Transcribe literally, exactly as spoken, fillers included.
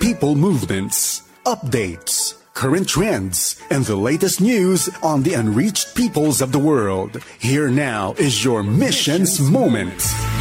people movements, updates, current trends, and the latest news on the unreached peoples of the world. Here now is your Missions Moment.